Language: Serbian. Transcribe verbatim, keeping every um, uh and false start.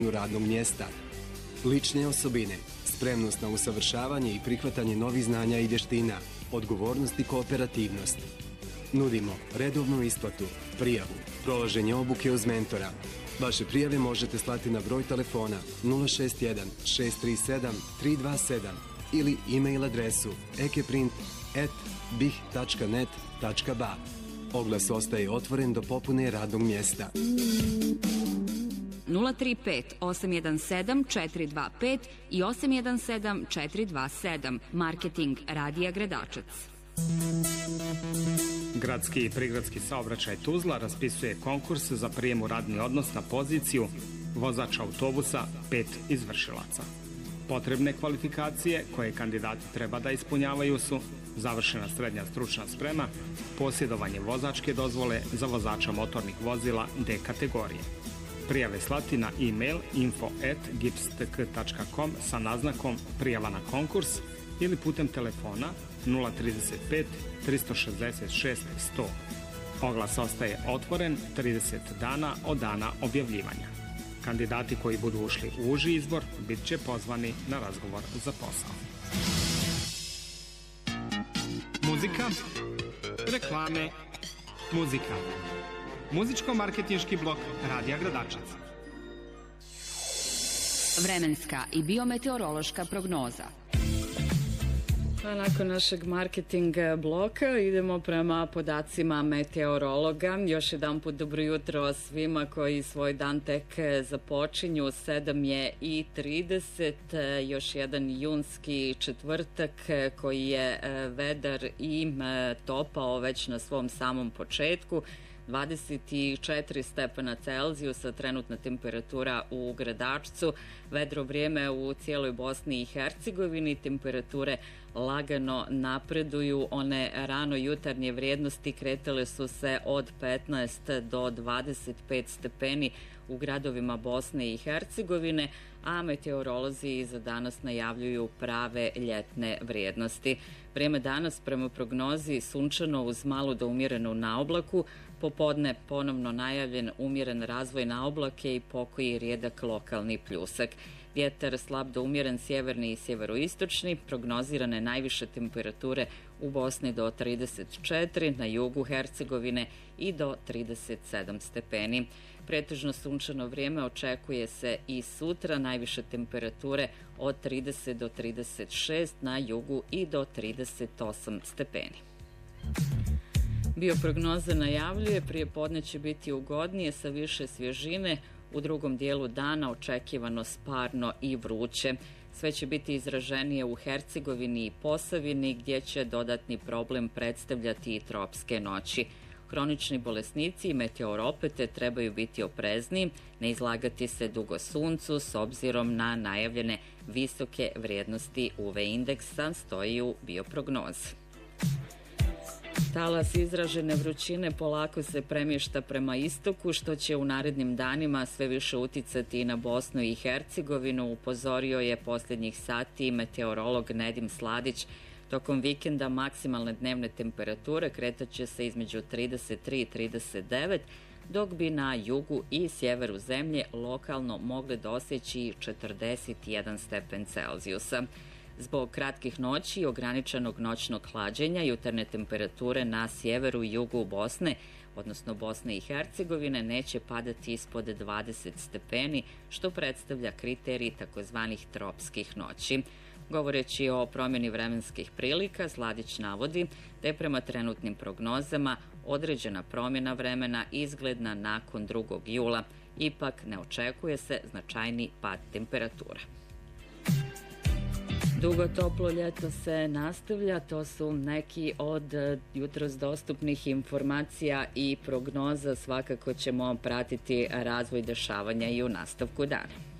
radnog mjesta. Lične osobine, spremnost na usavršavanje i prihvatanje novih znanja i vještina, odgovornost i kooperativnost. Nudimo redovnu isplatu, prijavu, prolaženje obuke uz mentora. Vaše prijave možete slati na broj telefona nula šest jedan šest tri sedam tri dva sedam ili e-mail adresu ekeprint at bih tačka net tačka ba. Oglas ostaje otvoren do popune radnog mjesta. nula tri pet osam jedan sedam četiri dva pet i osam jedan sedam četiri dva sedam. Marketing Radija Gradačac. Gradski i prigradski saobraćaj Tuzla raspisuje konkurs za prijem u radni odnos na poziciju vozač autobusa pet izvršilaca. Potrebne kvalifikacije koje kandidati treba da ispunjavaju su završena srednja stručna sprema, posjedovanje vozačke dozvole za vozača motornih vozila D kategorije. Prijave slati na e-mail info at gipstk tačka com sa naznakom prijava na konkurs ili putem telefona nula trideset pet tristo šezdeset šest sto. Oglas ostaje otvoren trideset dana od dana objavljivanja. Kandidati koji budu ušli u uži izbor bit će pozvani na razgovor za posao. Muzika, reklame, muzika. Muzičko-marketinški blok Radija Gradačac. Vremenska i biometeorološka prognoza. A nakon našeg marketing bloka idemo prema podacima meteorologa. Još jedan put dobro jutro svima koji svoj dan tek započinju. sedam je i trideset, još jedan junski četvrtak koji je vedar i topao već na svom samom početku. dvadeset četiri stepena Celzijusa, trenutna temperatura u Gradačcu, vedro vrijeme u cijeloj Bosni i Hercegovini, temperature lagano napreduju, one rano jutarnje vrijednosti kretale su se od petnaest do dvadeset pet stepeni u gradovima Bosne i Hercegovine, a meteorolozi za danas najavljuju prave ljetne vrijednosti. Vrijeme danas prema prognozi sunčano uz malu do umjerenu naoblaku, popodne ponovno najavljen umjeren razvoj naoblake i pokoji rijedak lokalni pljusak. Vjetar slab do umjeren sjeverni i sjeveroistočni, prognozirane najviše temperature u Bosni do trideset četiri, na jugu Hercegovine i do trideset sedam stepeni. Pretežno sunčano vrijeme očekuje se i sutra, najviše temperature od trideset do trideset šest, na jugu i do trideset osam stepeni. Bioprognoza najavljuje prije podne će biti ugodnije sa više svježine, u drugom dijelu dana očekivano sparno i vruće. Sve će biti izraženije u Hercegovini i Posavini, gdje će dodatni problem predstavljati i tropske noći. Hronični bolesnici i meteoropete trebaju biti oprezni, ne izlagati se dugo suncu s obzirom na najavljene visoke vrijednosti U V indeksa, stoji u bioprognozi. Talas izražene vrućine polako se premješta prema istoku, što će u narednim danima sve više uticati na Bosnu i Hercegovinu, upozorio je posljednjih sati meteorolog Nedim Sladić. Tokom vikenda maksimalne dnevne temperature kretaće se između trideset tri i trideset devet, dok bi na jugu i sjeveru zemlje lokalno mogle doseći četrdeset jedan stepen Celzijusa. Zbog kratkih noći i ograničenog noćnog hlađenja, jutarnje temperature na sjeveru i jugu Bosne, odnosno Bosne i Hercegovine, neće padati ispod dvadeset stepeni, što predstavlja kriterij takozvanih tropskih noći. Govoreći o promjeni vremenskih prilika, Sladić navodi da je prema trenutnim prognozama određena promjena vremena izgledna nakon drugog jula. Ipak ne očekuje se značajni pad temperatura. Dugo toplo ljeto se nastavlja, to su neki od jutros dostupnih informacija i prognoza. Svakako ćemo pratiti razvoj dešavanja i u nastavku dana.